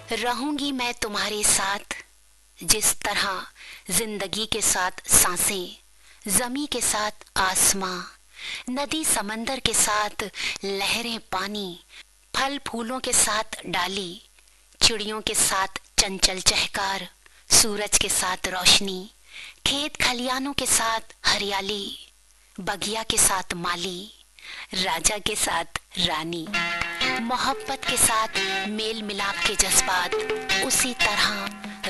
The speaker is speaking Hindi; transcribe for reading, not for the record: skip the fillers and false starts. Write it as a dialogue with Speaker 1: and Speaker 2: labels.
Speaker 1: रहूंगी मैं तुम्हारे साथ, जिस तरह जिंदगी के साथ सांसें, जमी के साथ आसमां, नदी समंदर के साथ लहरें पानी, फल फूलों के साथ डाली, चिड़ियों के साथ चंचल चहकार, सूरज के साथ रोशनी, खेत खलियानों के साथ हरियाली, बगिया के साथ माली, राजा के साथ रानी, मोहब्बत के साथ मेल मिलाप के जज्बात, उसी तरह